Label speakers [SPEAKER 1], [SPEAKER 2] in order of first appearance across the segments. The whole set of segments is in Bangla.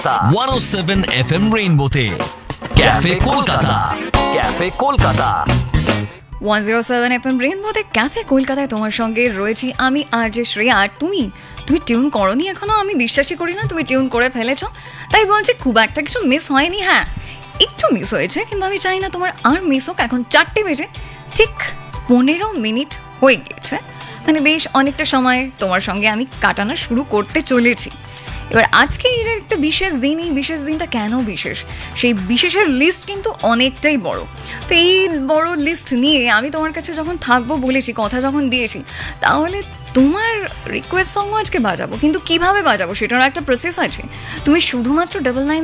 [SPEAKER 1] 107 FM রেইনবোতে cafe Kolkata.
[SPEAKER 2] 107 FM রেইনবোতে cafe কলকাতায় তোমার সঙ্গে রয়েছি আমি আরজে শ্রেয়া। আর তুমি টিউন করোনি এখনো, আমি বিশ্বাসই করি না তুমি টিউন করে ফেলেছো। তাই বলছি খুব একটা কিছু মিস হয়নি, হ্যাঁ একটু মিস হয়েছে, কিন্তু আমি চাই না তোমার আর মিস হোক। এখন 4টে বেজে ঠিক 15 মিনিট হয়ে গিয়েছে, মানে বেশ অনেকটা সময় তোমার সঙ্গে আমি কাটানো শুরু করতে চলেছি। এবার আজকে এই যে একটা বিশেষ দিন, এই বিশেষ দিনটা কেন বিশেষ, সেই বিশেষের লিস্ট কিন্তু অনেকটাই বড়। তো এই বড় লিস্ট নিয়ে আমি তোমার কাছে যখন থাকবো বলেছি, কথা যখন দিয়েছি, তাহলে তোমার রিকোয়েস্ট সঙ্গ আজকে বাজাবো, কিন্তু কিভাবে বাজাবো সেটারও একটা প্রসেস আছে। তুমি শুধুমাত্র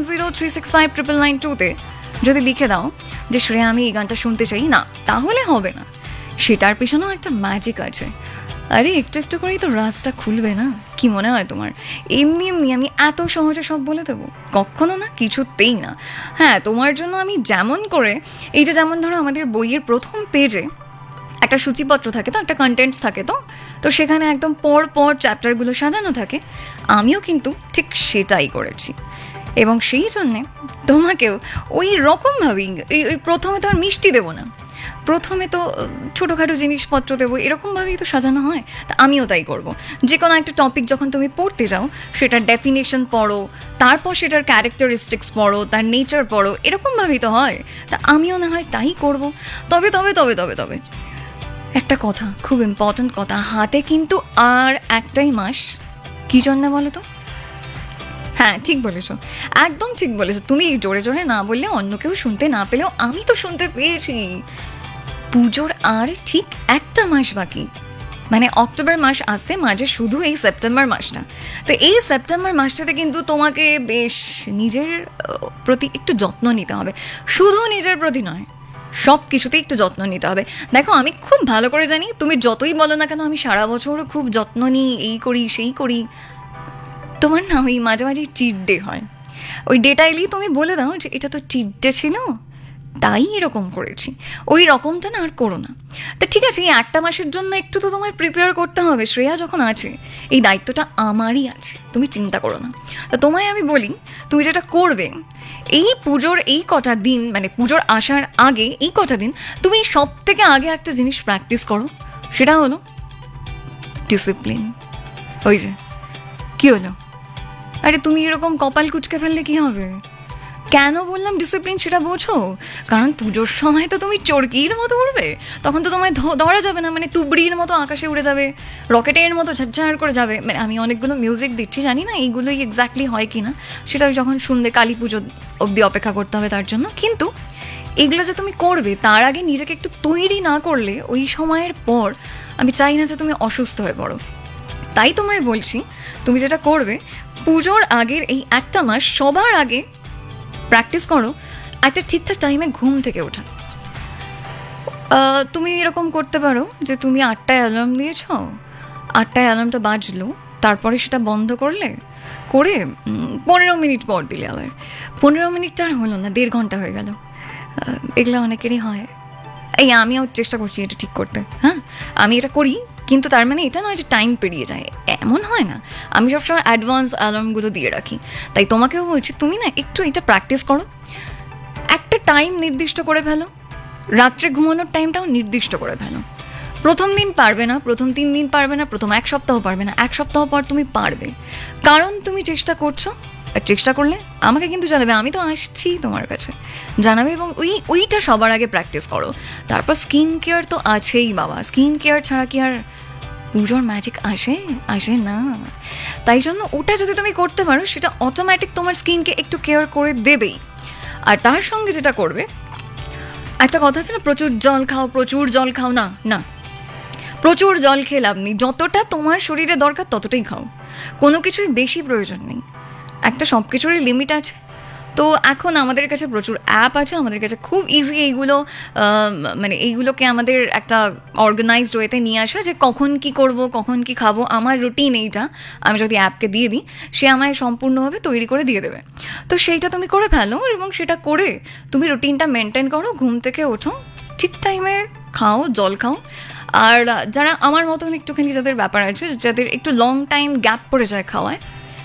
[SPEAKER 2] 9903659992-তে যদি লিখে দাও যে শ্রেয়া আমি এই গানটা শুনতে চাই, না তাহলে হবে না, সেটার পেছনেও একটা ম্যাজিক আছে। আরে একটু একটু করেই তো রাস্তা খুলবে না, কি মনে হয় তোমার? এমনি এমনি আমি এত সহজে সব বলে দেবো? কখনো না, কিছুতেই না। হ্যাঁ, তোমার জন্য আমি যেমন করে, এই যে যেমন ধরো আমাদের বইয়ের প্রথম পেজে একটা সূচিপত্র থাকে, তো একটা কন্টেন্টস থাকে, তো সেখানে একদম পর পর চ্যাপ্টারগুলো সাজানো থাকে, আমিও কিন্তু ঠিক সেটাই করেছি। এবং সেই জন্যে তোমাকেও ওই রকমভাবেই ওই প্রথমে তো আর মিষ্টি দেবো না, প্রথমে তো ছোটোখাটো জিনিসপত্র দেবো, এরকমভাবেই তো সাজানো হয়। তা আমিও তাই করব। যে কোনো একটা টপিক যখন তুমি পড়তে যাও, সেটার ডেফিনেশন পড়ো, তারপর সেটার ক্যারেক্টারিস্টিক্স পড়ো, তার নেচার পড়ো, এরকমভাবেই তো হয়। তা আমিও না হয় তাই করব। তবে তবে তবে তবে তবে একটা কথা, খুব ইম্পর্ট্যান্ট কথা, হাতে কিন্তু আর একটাই মাস। কী জন্য বলো তো? হ্যাঁ ঠিক বলেছো, একদম ঠিক বলেছো। তুমি জোরে জোরে না বললে, অন্য কেউ শুনতে না পেলেও আমি তো শুনতে পেয়েছি। পুজোর আর ঠিক একটা মাস বাকি, মানে অক্টোবর মাস আসতে মাঝে শুধু এই সেপ্টেম্বর মাসটা। তো এই সেপ্টেম্বর মাসটাতে কিন্তু তোমাকে বেশ নিজের প্রতি একটু যত্ন নিতে হবে। শুধু নিজের প্রতি নয়, সব কিছুতেই একটু যত্ন নিতে হবে। দেখো আমি খুব ভালো করে জানি, তুমি যতই বলো না কেন আমি সারা বছরও খুব যত্ন নিই, এই করি সেই করি, তোমার না ওই মাঝে মাঝে চিট ডে হয়। ওই ডেটা এলেই তুমি বলে দাও যে এটা তো চিট ডে ছিল, তাই এরকম করেছি। ওই রকমটা না আর করো না। তা ঠিক আছে, এই একটা মাসের জন্য একটু তো তোমায় প্রিপেয়ার করতে হবে। শ্রেয়া যখন আছে, এই দায়িত্বটা আমারই আছে, তুমি চিন্তা করো না। তা তোমায় আমি বলি, তুমি যেটা করবে, এই পুজোর এই কটা দিন, মানে পুজোর আসার আগে এই কটা দিন তুমি সব থেকে আগে একটা জিনিস প্র্যাকটিস করো, সেটা হলো ডিসিপ্লিন। ওই যে কী হলো? আরে তুমি এরকম কপাল কুচকে ফেললে কি হবে? কেন বললাম ডিসিপ্লিন সেটা বোঝো? কারণ পুজোর সময় তো তুমি চরকির মতো উড়বে, তখন তো তোমায় ধরা যাবে না, মানে তুবড়ির মতো আকাশে উড়ে যাবে, রকেটের মতো ঝাড়ঝাড় করে যাবে। মানে আমি অনেকগুলো মিউজিক দিচ্ছি, জানি না এইগুলোই এক্স্যাক্টলি হয় কি না, সেটা যখন শুনবে কালী পুজো অবধি অপেক্ষা করতে হবে তার জন্য। কিন্তু এগুলো যে তুমি করবে, তার আগে নিজেকে একটু তৈরি না করলে ওই সময়ের পর আমি চাই না যে তুমি অসুস্থ হয়ে পড়ো। তাই তোমায় বলছি, তুমি যেটা করবে, পুজোর আগের এই একটা মাস সবার আগে প্র্যাকটিস করো একটা ঠিকঠাক টাইমে ঘুম থেকে ওঠা। তুমি এরকম করতে পারো যে তুমি 8টায় অ্যালার্ম দিয়েছ, 8টায় অ্যালার্মটা বাজলো, তারপরে সেটা বন্ধ করে 15 মিনিট পর দিলে, আবার 15 মিনিটটা আর হলো না, 1.5 ঘন্টা হয়ে গেল। এগুলো অনেকেরই হয়। এই আমিও চেষ্টা করছি এটা ঠিক করতে, হ্যাঁ আমি এটা করি, কিন্তু তার মানে এটা নয় যে টাইম পেরিয়ে যায়, এমন হয় না। আমি সবসময় অ্যাডভান্স অ্যালার্মগুলো দিয়ে রাখি। তাই তোমাকেও বলছি, তুমি না একটু এটা প্র্যাকটিস করো, একটা টাইম নির্দিষ্ট করে ফেলো, রাত্রে ঘুমানোর টাইমটাও নির্দিষ্ট করে ফেলো। প্রথম দিন পারবে না, প্রথম 3 দিন পারবে না, প্রথম 1 সপ্তাহ পারবে না, 1 সপ্তাহ পর তুমি পারবে, কারণ তুমি চেষ্টা করছো। আর চেষ্টা করলে আমাকে কিন্তু জানাবে, আমি তো আসছি তোমার কাছে, জানাবে। এবং ওইটা সবার আগে প্র্যাকটিস করো। তারপর স্কিন কেয়ার তো আছেই বাবা, স্কিন কেয়ার ছাড়া কি আর পুজোর ম্যাজিক আসে না। তাই জন্য ওটা যদি তুমি করতে পারো, সেটা অটোমেটিক তোমার স্কিনকে একটু কেয়ার করে দেবেই। আর তার সঙ্গে যেটা করবে, একটা কথা আছে না, প্রচুর জল খাও, প্রচুর জল খাও, না না প্রচুর জল খেয়ে লাভ নেই, যতটা তোমার শরীরে দরকার ততটাই খাও, কোনো কিছুই বেশি প্রয়োজন নেই। একটা সব কিছুরই লিমিট আছে। তো এখন আমাদের কাছে প্রচুর অ্যাপ আছে, আমাদের কাছে খুব ইজি এইগুলো, মানে এইগুলোকে আমাদের একটা অর্গানাইজড ওয়েতে নিয়ে আসা, যে কখন কি করব, কখন কি খাবো, আমার রুটিন এইটা, আমি যদি অ্যাপকে দিয়ে দিই, সে আমায় সম্পূর্ণভাবে তৈরি করে দিয়ে দেবে। তো সেইটা তুমি করে ফেলো, এবং সেটা করে তুমি রুটিনটা মেনটেন করো, ঘুম থেকে ওঠো, ঠিক টাইমে খাও, জল খাও। আর যারা আমার মতন একটুখানি যাদের ব্যাপার আছে, যাদের একটু লং টাইম গ্যাপ পড়ে যায় খাওয়ায়,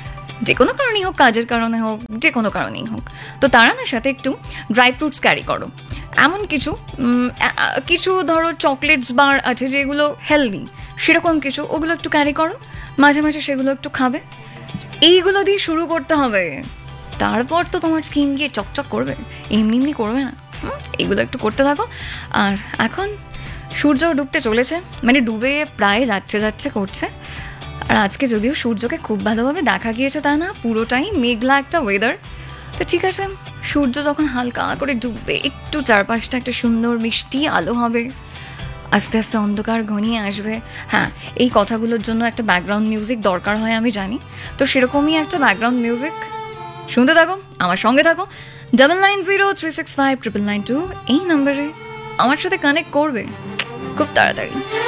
[SPEAKER 2] যে কোনো কারণেই হোক, কাজের কারণে হোক, যে কোনো কারণেই হোক, তো তারা না সাথে একটু ড্রাই ফ্রুটস ক্যারি করো। এমন কিছু কিছু ধরো চকলেটস বার আছে যেগুলো হেলদি, সেরকম কিছু ওগুলো একটু ক্যারি করো, মাঝে মাঝে সেগুলো একটু খাবে। এইগুলো দিয়ে শুরু করতে হবে, তারপর তো তোমার স্কিন গিয়ে চকচক করবে, এমনি এমনি করবে না। এইগুলো একটু করতে থাকো। আর এখন সূর্য ডুবতে চলেছে, মানে ডুবে প্রায় যাচ্ছে যাচ্ছে করছে। আর আজকে যদিও সূর্যকে খুব ভালোভাবে দেখা গিয়েছে তা না, পুরোটাই মেঘলা একটা ওয়েদার। তো ঠিক আছে, সূর্য যখন হালকা করে ডুববে, একটু চারপাশটা একটা সুন্দর মিষ্টি আলো হবে, আস্তে আস্তে অন্ধকার ঘনিয়ে আসবে। হ্যাঁ, এই কথাগুলোর জন্য একটা ব্যাকগ্রাউন্ড মিউজিক দরকার হয় আমি জানি, তো সেরকমই একটা ব্যাকগ্রাউন্ড মিউজিক শুনতে থাকো, আমার সঙ্গে থাকো। 9903659992 এই নাম্বারে আমার সাথে কানেক্ট করবে খুব তাড়াতাড়ি।